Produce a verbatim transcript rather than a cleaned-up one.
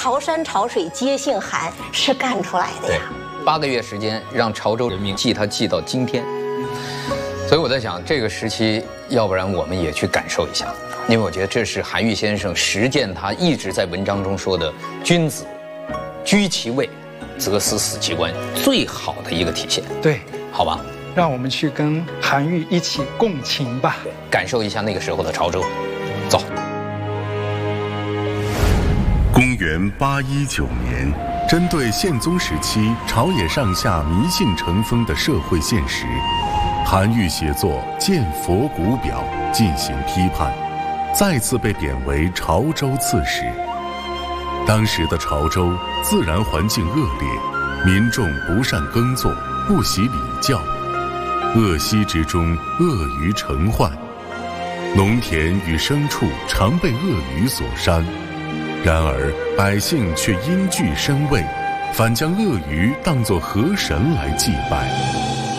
潮山潮水皆姓韩是干出来的呀。 八个月时间让潮州人民记他记到今天。所以我在想，这个时期，要不然我们也去感受一下，因为我觉得这是韩愈先生实践他一直在文章中说的“君子居其位，则思死其官”最好的一个体现。 对， 好吧， 让我们去跟韩愈一起共情吧， 感受一下那个时候的潮州。走。 公元八一九年，针对宪宗时期朝野上下迷信成风的社会现实，韩愈写作《见佛骨表》进行批判，再次被贬为潮州刺史。当时的潮州自然环境恶劣，民众不善耕作，不习礼教，恶溪之中鳄鱼成患，农田与牲畜常被鳄鱼所伤。然而百姓却因惧深畏，反将鳄鱼当作河神来祭拜。